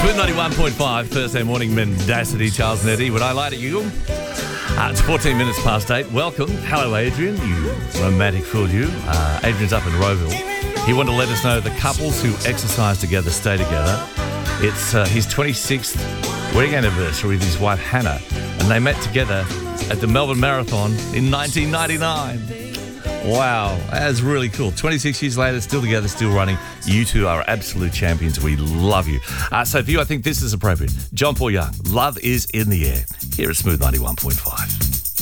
Smooth 91.5, Thursday morning mendacity, Charles and Eddie. Would I lie to you? It's 14 minutes past 8. Welcome. Hello, Adrian. You romantic fool, you. Adrian's up in Rowville. He wanted to let us know the couples who exercise together stay together. It's his 26th wedding anniversary with his wife, Hannah, and they met together at the Melbourne Marathon in 1999. Wow, that's really cool. 26 years later, still together, still running. You two are absolute champions. We love you. So for you, I think this is appropriate. John Paul Young, Love is in the Air, here at Smooth 91.5.